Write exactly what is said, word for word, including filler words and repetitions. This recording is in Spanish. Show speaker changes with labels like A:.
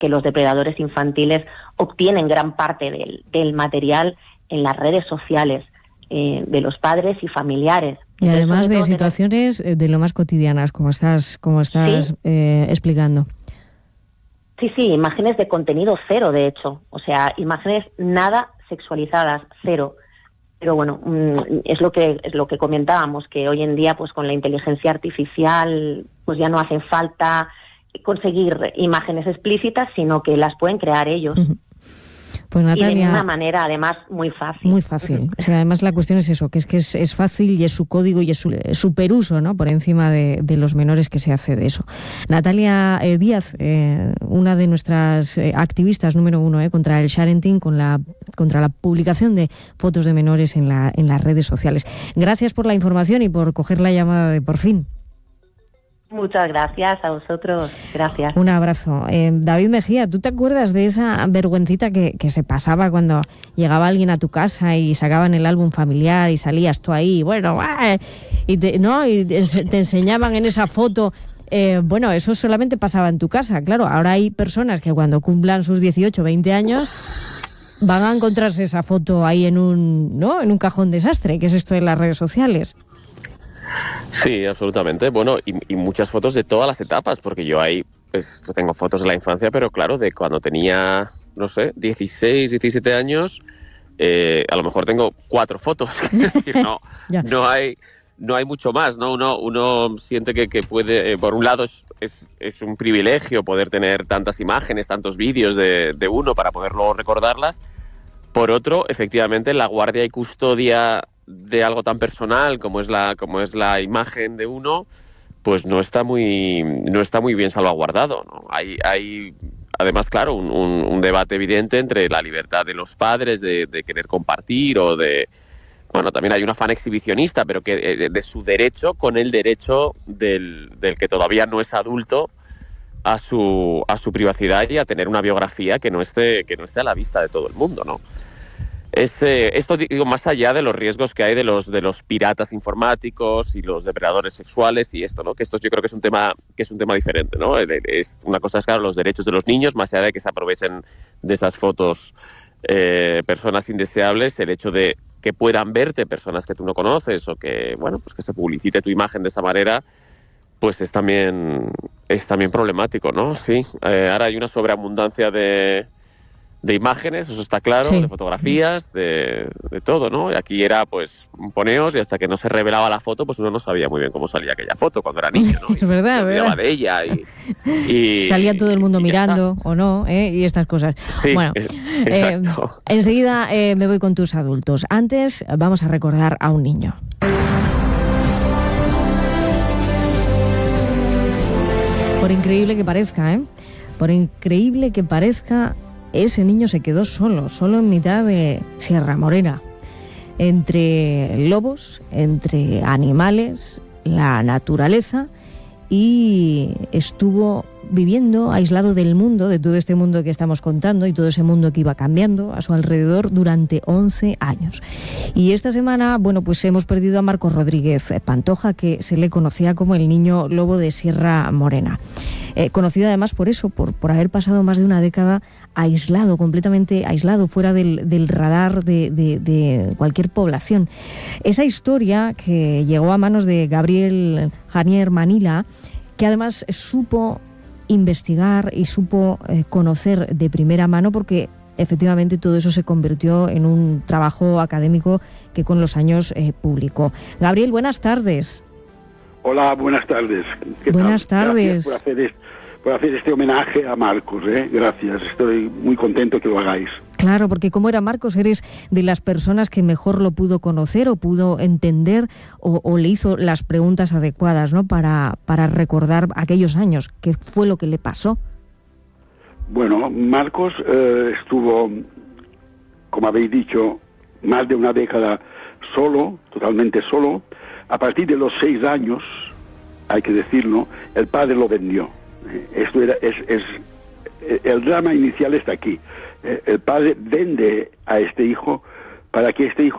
A: que los depredadores infantiles obtienen gran parte del, del material en las redes sociales eh, de los padres y familiares.
B: Y
A: Entonces,
B: además de
A: tener...
B: situaciones de lo más cotidianas, como estás, como estás
A: ¿Sí?
B: eh, explicando.
A: Sí, sí, imágenes de contenido cero, de hecho. O sea, imágenes nada sexualizadas, cero. Pero bueno, es lo que es lo que comentábamos, que hoy en día, pues con la inteligencia artificial, pues ya no hace falta conseguir imágenes explícitas, sino que las pueden crear ellos.
B: Uh-huh. Pues Natalia,
A: y de una manera, además, muy fácil.
B: Muy fácil. O sea, además la cuestión es eso, que es que es, es fácil y es su código y es su superuso, ¿no? Por encima de, de los menores que se hace de eso. Natalia eh, Díaz, eh, una de nuestras eh, activistas número uno eh, contra el sharenting, con la, contra la publicación de fotos de menores en, la, en las redes sociales. Gracias por la información y por coger la llamada de Por Fin.
A: Muchas gracias a vosotros, gracias.
B: Un abrazo. Eh, David Mejía, ¿tú te acuerdas de esa vergüencita que, que se pasaba cuando llegaba alguien a tu casa y sacaban el álbum familiar y salías tú ahí, bueno, y te, ¿no? y te enseñaban en esa foto? Eh, bueno, eso solamente pasaba en tu casa, claro. Ahora hay personas que cuando cumplan sus dieciocho, veinte años van a encontrarse esa foto ahí en un, ¿no? en un cajón desastre, que es esto de las redes sociales.
C: Sí, absolutamente. Bueno, y, y muchas fotos de todas las etapas, porque yo ahí pues, tengo fotos de la infancia, pero claro, de cuando tenía, no sé, dieciséis, diecisiete años, eh, a lo mejor tengo cuatro fotos. Es decir, no, no hay, no hay mucho más, ¿no? Uno, uno siente que, que puede, eh, por un lado, es, es, es un privilegio poder tener tantas imágenes, tantos vídeos de, de uno para poderlo recordarlas. Por otro, efectivamente, la guardia y custodia de algo tan personal como es la como es la imagen de uno, pues no está muy no está muy bien salvaguardado, ¿no? Hay hay además, claro, un, un, un debate evidente entre la libertad de los padres de, de querer compartir o de, bueno, también hay un afán exhibicionista, pero que de, de su derecho con el derecho del, del que todavía no es adulto a su a su privacidad y a tener una biografía que no esté que no esté a la vista de todo el mundo, ¿no? Es, eh, esto digo más allá de los riesgos que hay de los de los piratas informáticos y los depredadores sexuales y esto, ¿no? Que esto yo creo que es un tema que es un tema diferente, ¿no? Es una cosa es, claro, los derechos de los niños, más allá de que se aprovechen de esas fotos eh, personas indeseables, el hecho de que puedan verte personas que tú no conoces o que, bueno, pues que se publicite tu imagen de esa manera, pues es también es también problemático, ¿no? Sí. Eh, ahora hay una sobreabundancia de de imágenes, eso está claro, sí. de fotografías, de, de todo, ¿no? Y aquí era, pues, poneos y hasta que no se revelaba la foto, pues uno no sabía muy bien cómo salía aquella foto cuando era niño, ¿no?
B: Es verdad,
C: se
B: verdad.
C: de ella y, y...
B: Salía todo el mundo mirando o no, ¿eh? Y estas cosas.
C: Sí,
B: bueno,
C: es,
B: eh, enseguida eh, me voy con tus adultos. Antes vamos a recordar a un niño. Por increíble que parezca, ¿eh? Por increíble que parezca, ese niño se quedó solo, solo en mitad de Sierra Morena, entre lobos, entre animales, la naturaleza, y estuvo viviendo aislado del mundo, de todo este mundo que estamos contando y todo ese mundo que iba cambiando a su alrededor durante once años. Y esta semana, bueno, pues hemos perdido a Marcos Rodríguez Pantoja, que se le conocía como el niño lobo de Sierra Morena. Eh, conocido además por eso, por, por haber pasado más de una década aislado, completamente aislado, fuera del, del radar de, de, de cualquier población. Esa historia que llegó a manos de Gabriel Janier Manila, que además supo investigar y supo eh, conocer de primera mano, porque efectivamente todo eso se convirtió en un trabajo académico que con los años eh, publicó. Gabriel, buenas tardes.
D: Hola, buenas tardes. ¿Qué
B: buenas
D: tal?
B: tardes.
D: Gracias por hacer, este, por hacer este homenaje a Marcos, ¿eh? Gracias, estoy muy contento que lo hagáis.
B: Claro, porque como era Marcos, eres de las personas que mejor lo pudo conocer o pudo entender o, o le hizo las preguntas adecuadas, ¿no? Para, para recordar aquellos años. ¿Qué fue lo que le pasó?
D: Bueno, Marcos eh, estuvo, como habéis dicho, más de una década solo, totalmente solo. A partir de los seis años, hay que decirlo, el padre lo vendió. Esto era, es, es, el drama inicial está aquí. El padre vende a este hijo para que este hijo